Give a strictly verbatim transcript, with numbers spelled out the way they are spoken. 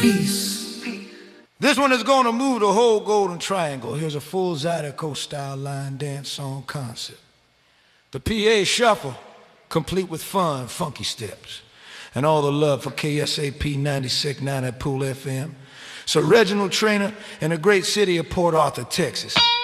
Peace. This one is gonna move the whole Golden Triangle. Here's a full Zydeco style line dance song concept. The P A shuffle, complete with fun, funky steps. And all the love for K S A P ninety-six point nine at Pool F M. So Reginald Trainer in the great city of Port Arthur, Texas.